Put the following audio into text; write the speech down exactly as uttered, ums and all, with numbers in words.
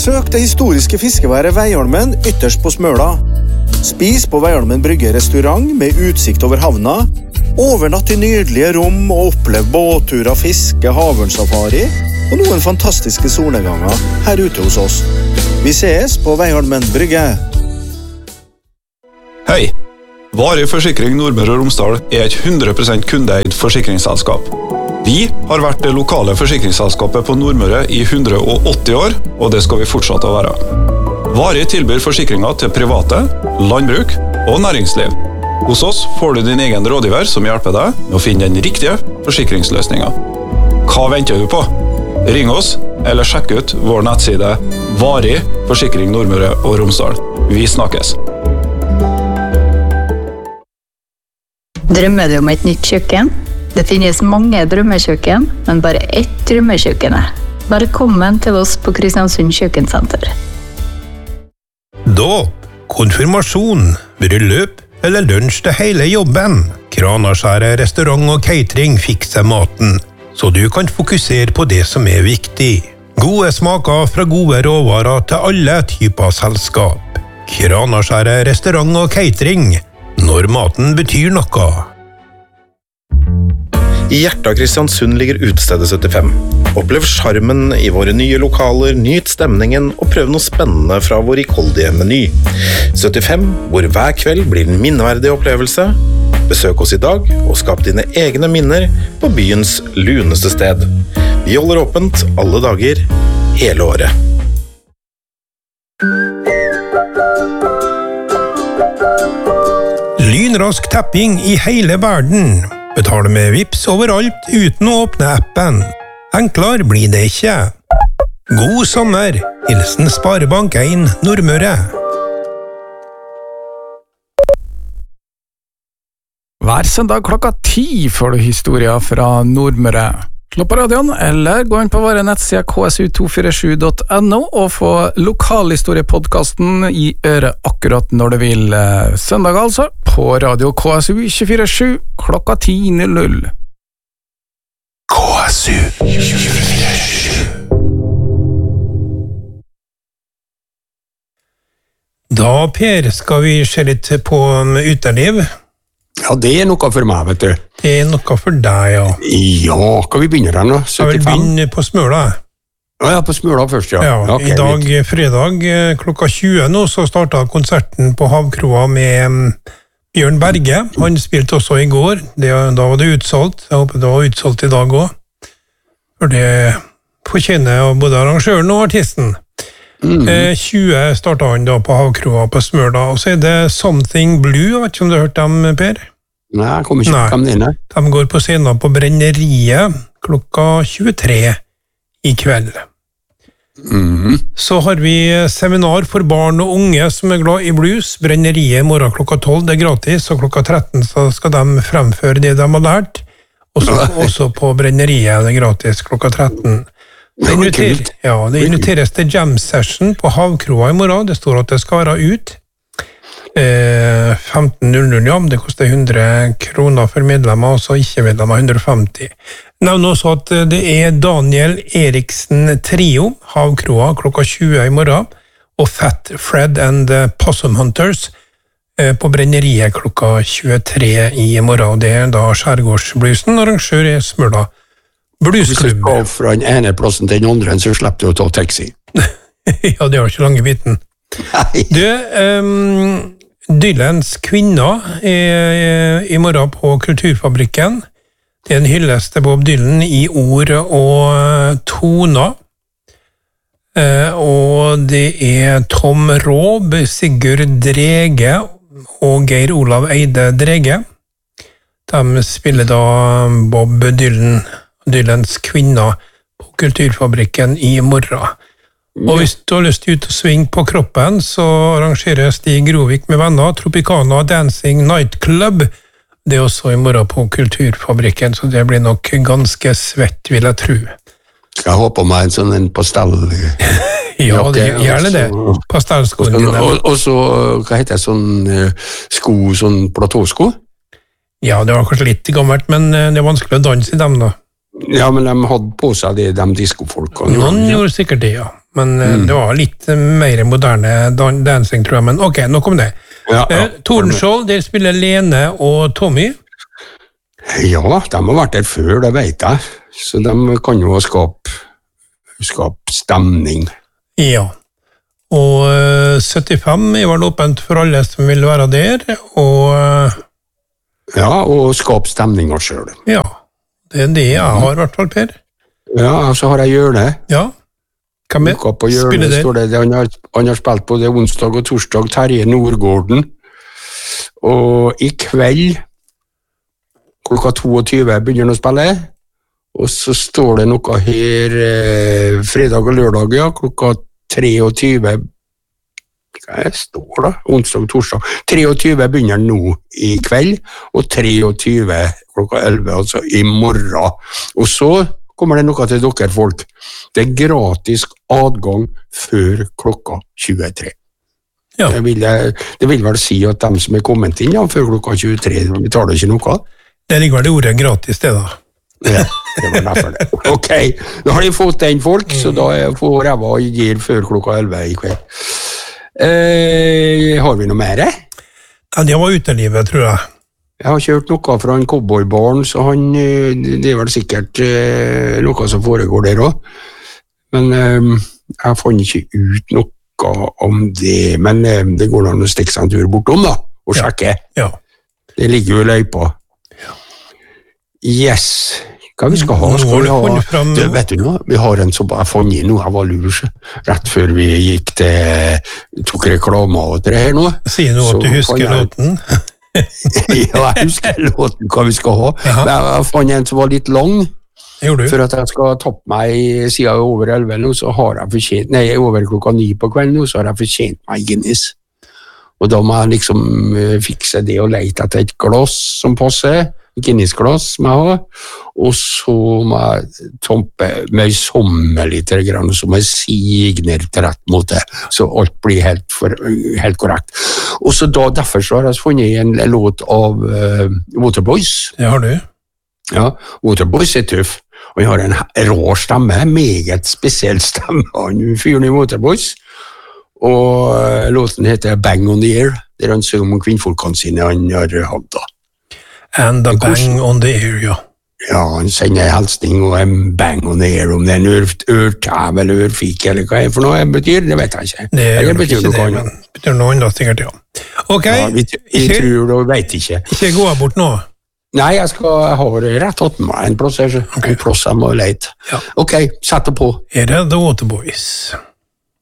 Besøk det historiske fiskeværet Veiholmen ytterst på Smøla. Spis på Veiholmen Brygge restaurant med utsikt over havna. Overnatt i nydelige rom og opplev båtturer, fiske, havørnsafari og noen fantastiske solnedganger her ute hos oss. Vi ses på Veiholmen Brygge. Hei! Varig Forsikring Nordmøre og Romsdal er et hundre prosent kundeeid forsikringsselskap. Vi har vært det lokale forsikringsselskapet på Nordmøre i hundre og åtti år, og det skal vi fortsette å være. Varig tilbyr forsikringer til private, landbruk og næringsliv. Hos oss får du din egen rådgiver som hjelper deg med å finne den riktige forsikringsløsningen. Hva venter du på? Ring oss, eller sjekk ut vår nettside Varig Forsikring Nordmøre og Romsdal. Vi snakkes. Drømmer du om et nytt kjøkken? Det finnes mange drømmekjøkken, men bare ett drømmekjøkken. Velkommen til oss på Kristiansund Kjøkkensenter. Dåp, konfirmasjon, bryllup eller lunsj til hele jobben. Kranaskjæret restaurant og catering fikser maten, så du kan fokusere på det som er viktig. Gode smaker fra gode råvarer til alle typer selskap. Kranaskjæret restaurant og catering, når maten betyr noe. I hjertet av Kristiansund ligger Utestedet syttifem. Opplev charmen i våre nye lokaler, nyt stemningen og prøv noe spennende fra vår rikholdige meny. syttifem, hvor hver kveld blir en minneverdig opplevelse. Besøk oss i dag og skap dine egne minner på byens luneste sted. Vi holder åpent alle dager, hele året. Lynrask tapping i hele verden. Betal med Vips overalt uten å åpne appen. Enklere blir det ikke. God sommer! Hilsen Sparebank en Nordmøre. Hver søndag klokka ti får du historier fra Nordmøre. Slå på radioen, eller gå inn på våre nettsider k s u to fire sju punktum n o og få lokalhistoriepodcasten i øret akkurat når du vil. Søndag altså, på radio K S U tjuefire sju klokka ti null null. K S U tjuefire sju. Da, Per, skal vi se litt på uteliv. Ja, det er noe for meg, vet du. Det er noe for deg, ja. Ja, kan vi begynne den da? Jeg vil begynne på Smøla. Ja, på Smøla først, ja. Ja, okay, i dag, litt. Fredag, klokka tjue nå, så startet konserten på Havkroa med Bjørn Berge. Han spilte også i går. Det, da var det utsolgt. Jeg håper det var utsolgt i dag også. For det fortjener både arrangøren og artisten. Mm. Eh, tjue startet han da på Havkroa på Smøla, og så er det Something Blue. Jeg vet ikke om du har hørt dem, Per? Nei, jeg kommer ikke til dem inne. De går på scenen på Brenneriet klokka tjuetre i kveld. Mm. Så har vi seminar for barn og unge som er glad i blues. Brenneriet i morgen klokka tolv, det er gratis, og klokka tretten så skal de fremføre det de har lært. Også, også på Brenneriet, det er gratis klokka tretten. Det, inviter, ja, det inviteres til jam session på Havkroa i morgen. Det står at det skal være ut. Eh, femten null null, ja, det koster hundre kroner for medlemmer, og så ikke-medlemmer hundre og femti. Nevn også at det er Daniel Eriksen Trio, Havkroa, klokka tjue i morgen, og Fat Fred and the Possum Hunters eh, på Brenneriet klokka tjuetre i morgen. Det er da Skjærgårdsbluesen, arrangør i Smøla Bluesklubb. Hvis du skal fra den ene plassen til den andre, så slipper du å ta taxi. Ja, det var ikke lange biten. Nei. Du, um, Dylans kvinner er i morgen på Kulturfabrikken. Det er en hyllest til Bob Dylan i ord og toner. Uh, og det er Tom Raab, Sigurd Drege og Geir Olav Eide Drege. De spiller da Bob Dylan Dylans kvinner på Kulturfabrikken i morgen. Og hvis du har lyst til ut og svinge på kroppen, så arrangerer Stig Grovik med venner Tropicana Dancing Nightclub. Det er også i morgen på Kulturfabrikken, så det blir nok ganske svett, vil jeg tro. Skal jeg ha på meg en sånn en pastell? Ja, det, gjerne det. Pastellskoene dine. Og, og så, hva heter det, sånn sko, sånn platåsko? Ja, det var kanskje litt gammelt, men det er vanskelig å danse i dem da. Ja, men de hadde på seg det, de diskofolkene. Noen gjorde sikkert det, ja. Men eh, det var litt mer moderne dan dancing, tror jeg. Men ok, nok om det. Ja, ja. Eh, Tordenskjold, der spiller Lene og Tommy. Ja, de har vært der før, det vet jeg. Så de kan jo skape, skape stemning. Ja. Og eh, syttifem er vel åpent for alle som vil være der, og eh, Ja, og skape stemninger selv. ja, det er det jeg har i hvert fall, Per. Ja, så har jeg hjørne. Ja. Hvem er Boka på spiller hjørnet der? står det, han har, han har spilt på det onsdag og torsdag, Terje Nordgården. Og i kveld, klokka tjueto, begynner han å spille. Og så står det noe her eh, fredag og lørdag, ja, klokka tjuetre. Hva står det? Onsdag og torsdag. tjuetre begynner han nå i kveld, og tjuetre klokka elleve, altså i morgen. Og så kommer det noe til dere folk. Det er gratis adgang før klokka tjuetre. Ja. Det, vil jeg, det vil vel si at de som er kommet inn ja, før klokka tjuetre, de betaler ikke noe. Det ligger vel i ordet gratis, det da. Ja, det var derfor det. Ok, da har de fått den folk, så da får jeg hva jeg gir før klokka elleve i kveld. Eh, har vi noe mer? Ja, det var utelivet, tror jeg. Jeg har kjørt noe fra en cowboybarn, så han, det er vel sikkert eh, noe som foregår der også. Men eh, jeg fant ikke ut noe om det, men eh, det går an å stikke seg en tur bortom da, og sjekke. Ja. Det ligger jo i løypa. Yes. Hva vi skal ha? Nå har Skal du vi ha funnet frem du, noe. vet du noe? Vi har en som jeg fant inn nå, jeg var lurs, rett før vi gikk til, tok reklamer og det her nå. Si nå Så at du husker fant jeg- låten. Ja, jeg husker låten hva vi skal ha. Jaha. Men jeg fant en som var litt lang, Gjorde du? for at jeg skal tappe meg siden over elleve nå, så har jeg fortjent, nei, over klokka ni på kvelden nå, så har jeg fortjent meg Guinness. Og da må jeg liksom eh, fikse det og lete etter et glass som passer, Guinness-glass som jeg har, og så må jeg tompe møysommelig til grann, og så må jeg signere til rett måte, så alt blir helt, for, helt korrekt. Og så da, derfor så har jeg funnet en låt av uh, Waterboys. Det har du. Ja, Waterboys er tøff. Og han har en rå stemme, meget spesiell stemme, han fyren i Waterboys. Og uh, låten heter Bang on the Air, der han synger om kvinnfolkene sine han har hatt da. And a bang on the air, ja. Ja, han sender en hilsning og en bang on the air, om det er en ør, ørtæv eller ørfik eller hva det er for noe det betyr, det vet jeg ikke. Det Eller gjør nok betyr ikke noe det, annet. men det betyr noe annet sikkert, ja. Ok, Ja, vi, vi ikke, tror og vet ikke. ikke gå bort nå. Nei, jeg skal jeg har rett hatt meg en plass her, så en plass jeg må lete. Ja. Ok, sett det på. Her er The Waterboys.